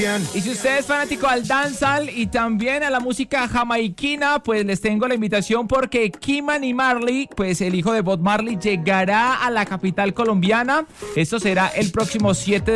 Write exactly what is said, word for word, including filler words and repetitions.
Y si usted es fanático al dancehall y también a la música jamaiquina, pues les tengo la invitación porque Kimani y Marley, pues el hijo de Bob Marley, llegará a la capital colombiana. Esto será el próximo siete de